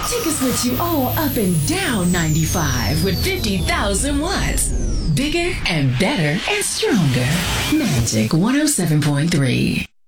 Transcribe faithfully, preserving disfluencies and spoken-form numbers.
Take us with you all up and down ninety-five with fifty thousand watts. Bigger and better and stronger. Magic one oh seven point three.